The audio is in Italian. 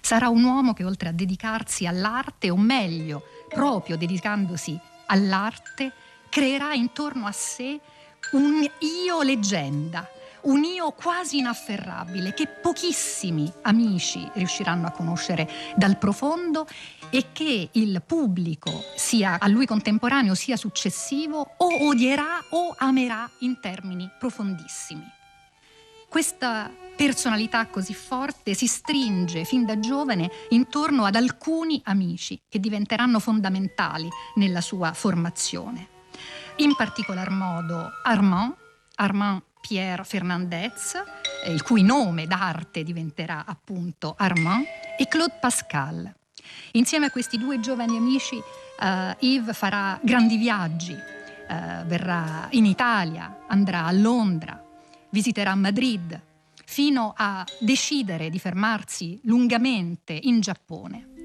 Sarà un uomo che, oltre a dedicarsi all'arte, o meglio, proprio dedicandosi all'arte, creerà intorno a sé un io leggenda, un io quasi inafferrabile che pochissimi amici riusciranno a conoscere dal profondo e che il pubblico, sia a lui contemporaneo sia successivo, o odierà o amerà in termini profondissimi. Questa personalità così forte si stringe fin da giovane intorno ad alcuni amici che diventeranno fondamentali nella sua formazione. In particolar modo Armand Pierre Fernandez, il cui nome d'arte diventerà appunto Armand, e Claude Pascal. Insieme a questi due giovani amici Yves farà grandi viaggi, verrà in Italia, andrà a Londra, visiterà Madrid, fino a decidere di fermarsi lungamente in Giappone.